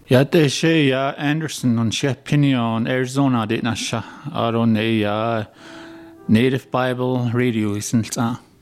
Ja, det sé ja Anderson on Shepinion, Arizona, det nasha, aron ja Native Bible Radio isn't